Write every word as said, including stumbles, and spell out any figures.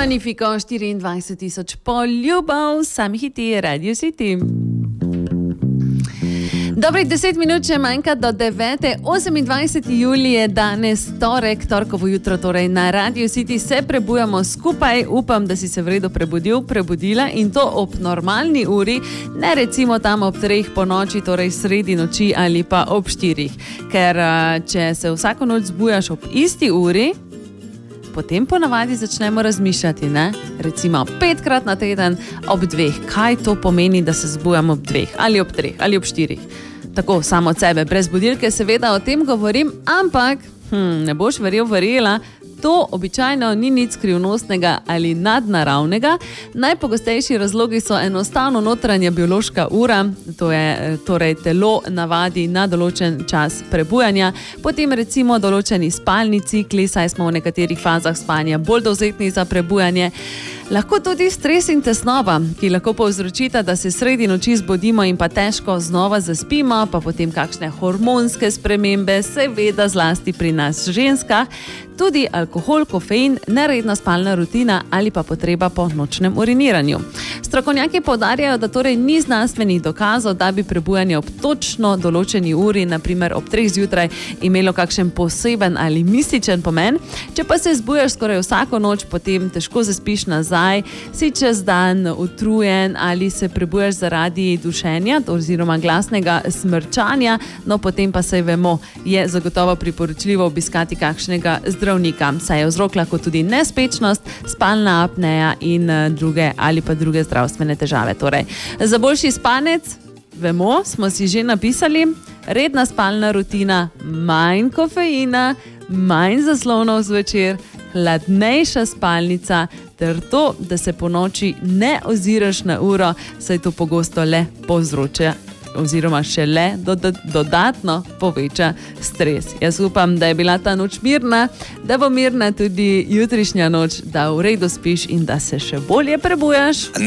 Magnifico, štiriindvajset tisoč poljubov, sami hiti, Radio City. Dobrih deset minut še manjka do devete, osemindvajseti julij je danes torek, torkovo jutro, torej na Radio City se prebujamo skupaj. Upam, da si se v redu prebudil, prebudila in to ob normalni uri, ne recimo tam ob treh po noči, torej sredi noči ali pa ob štirih. Ker če se vsako noč zbujaš ob isti uri, potem ponavadi začnemo razmišljati, ne? Recimo petkrat na teden ob dveh. Kaj to pomeni, da se zbujamo ob dveh ali ob treh ali ob štirih? Tako, samo od sebe, brez budilke, seveda o tem govorim, ampak hm, ne boš verjel, verjela, to običajno ni nič skrivnostnega ali nadnaravnega. Najpogostejši razlogi so enostavno notranja biološka ura, to je torej telo navadi na določen čas prebujanja, potem recimo določeni spalni cikli, saj smo v nekaterih fazah spanja bolj dovzetni za prebujanje. Lahko tudi stres in tesnoba, ki lahko povzročita, da se sredi noči zbudimo in pa težko znova zaspimo, pa potem kakšne hormonske spremembe, seveda zlasti pri nas ženskah, tudi alkohol, kofein, neredna spalna rutina ali pa potreba po nočnem uriniranju. Strokovnjaki poudarjajo, da torej ni znanstvenih dokazov, da bi prebujanje ob točno določeni uri, na primer ob treh zjutraj, imelo kakšen poseben ali mističen pomen. Če pa se zbujaš skoraj vsako noč, potem težko zaspiš nazaj, si čez dan utrujen ali se prebujaš zaradi dušenja oziroma glasnega smrčanja, no potem pa se vemo, je zagotovo priporočljivo obiskati kakšnega zdravnika, saj je vzrok lahko tudi nespečnost, spalna apneja in druge ali pa druge zdravstvene težave. Torej, za boljši spanec, vemo, smo si že napisali, redna spalna rutina, manj kofeina, manj zaslonov zvečer, hladnejša spalnica, ter to, da se po noči ne oziraš na uro, saj to pogosto le povzroča oziroma še le dodatno poveča stres. Jaz upam, da je bila ta noč mirna, da bo mirna tudi jutrišnja noč, da v redu spiš in da se še bolje prebujaš.